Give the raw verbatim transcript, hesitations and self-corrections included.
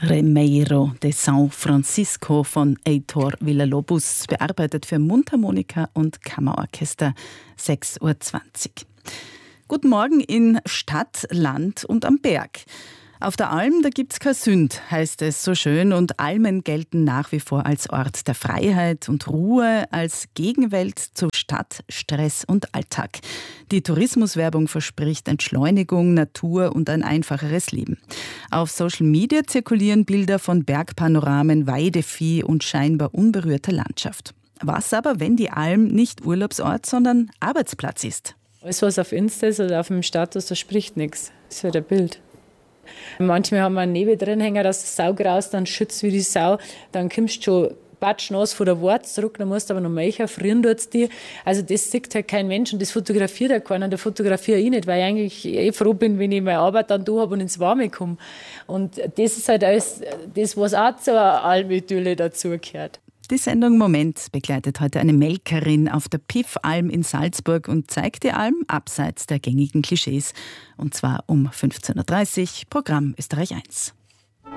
Remeiro de São Francisco von Heitor Villa-Lobos, bearbeitet für Mundharmonika und Kammerorchester, sechs Uhr zwanzig. Guten Morgen in Stadt, Land und am Berg. Auf der Alm, da gibt's kein Sünd, heißt es so schön, und Almen gelten nach wie vor als Ort der Freiheit und Ruhe, als Gegenwelt zu Stadt, Stress und Alltag. Die Tourismuswerbung verspricht Entschleunigung, Natur und ein einfacheres Leben. Auf Social Media zirkulieren Bilder von Bergpanoramen, Weidevieh und scheinbar unberührter Landschaft. Was aber, wenn die Alm nicht Urlaubsort, sondern Arbeitsplatz ist? Alles, was auf Insta ist oder auf dem Status, da spricht nichts. Das ist halt ein Bild. Manchmal haben wir einen Nebel drin hängen, dass die Sau graust, dann schützt wie die Sau, dann kommst du schon batschnass von der Wart zurück, dann musst du aber noch melken, frieren tut's dir. Also das sieht halt kein Mensch und das fotografiert halt keiner und der fotografiere ich nicht, weil ich eigentlich eh froh bin, wenn ich meine Arbeit dann da habe und ins Warme komme. Und das ist halt alles das, was auch zur Almidylle dazugehört. Die Sendung Moment begleitet heute eine Melkerin auf der Piff-Alm in Salzburg und zeigt die Alm abseits der gängigen Klischees. Und zwar um fünfzehn Uhr dreißig, Programm Österreich eins.